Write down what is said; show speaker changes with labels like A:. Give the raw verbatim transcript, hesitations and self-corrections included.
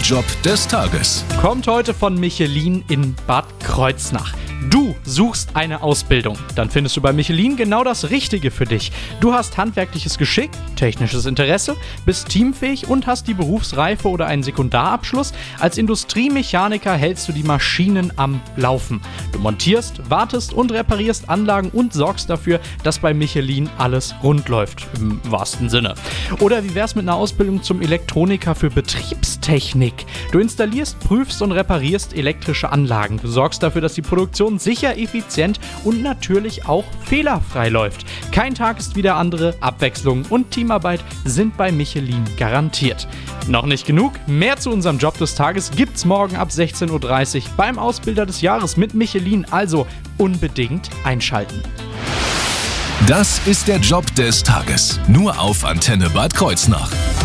A: Job des Tages.
B: Kommt heute von Michelin in Bad Kreuznach. Du suchst eine Ausbildung, dann findest du bei Michelin genau das Richtige für dich. Du hast handwerkliches Geschick, technisches Interesse, bist teamfähig und hast die Berufsreife oder einen Sekundarabschluss. Als Industriemechaniker hältst du die Maschinen am Laufen. Du montierst, wartest und reparierst Anlagen und sorgst dafür, dass bei Michelin alles rund läuft, im wahrsten Sinne. Oder wie wär's mit einer Ausbildung zum Elektroniker für Betriebstechnik? Du installierst, prüfst und reparierst elektrische Anlagen. Du sorgst dafür, dass die Produktion sicher, effizient und natürlich auch fehlerfrei läuft. Kein Tag ist wie der andere, Abwechslung und Teamarbeit sind bei Michelin garantiert. Noch nicht genug? Mehr zu unserem Job des Tages gibt's morgen ab sechzehn Uhr dreißig beim Ausbilder des Jahres mit Michelin, also unbedingt einschalten.
A: Das ist der Job des Tages, nur auf Antenne Bad Kreuznach.